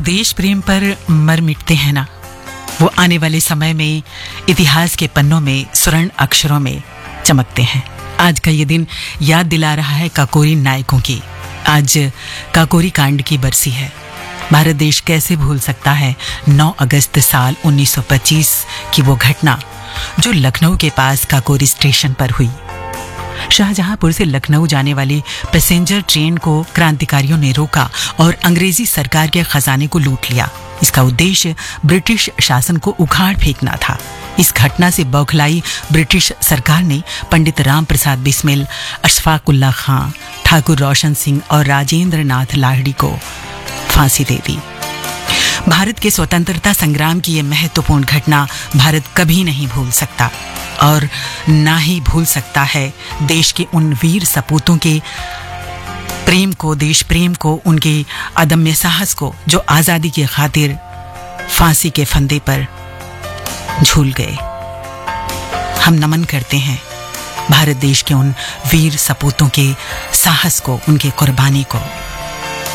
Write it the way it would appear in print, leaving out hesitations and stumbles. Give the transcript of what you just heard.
देश प्रेम पर मर मिटते हैं ना, वो आने वाले समय में इतिहास के पन्नों में स्वर्ण अक्षरों में चमकते हैं। आज का ये दिन याद दिला रहा है काकोरी नायकों की। आज काकोरी कांड की बरसी है। भारत देश कैसे भूल सकता है 9 अगस्त साल 1925 की वो घटना जो लखनऊ के पास काकोरी स्टेशन पर हुई। शाहजहांपुर से लखनऊ जाने वाली पैसेंजर ट्रेन को क्रांतिकारियों ने रोका और अंग्रेजी सरकार के खजाने को लूट लिया। इसका उद्देश्य ब्रिटिश शासन को उखाड़ फेंकना था। इस घटना से बौखलाई ब्रिटिश सरकार ने पंडित राम प्रसाद बिस्मिल, अशफाकुल्ला खां, ठाकुर रोशन सिंह और राजेंद्र नाथ लाहिड़ी को फांसी दे दी। भारत के स्वतंत्रता संग्राम की यह महत्वपूर्ण घटना भारत कभी नहीं भूल सकता और ना ही भूल सकता है देश के उन वीर सपूतों के प्रेम को, देश प्रेम को, उनके अदम्य साहस को जो आजादी की खातिर फांसी के फंदे पर झूल गए। हम नमन करते हैं भारत देश के उन वीर सपूतों के साहस को, उनके कुर्बानी को।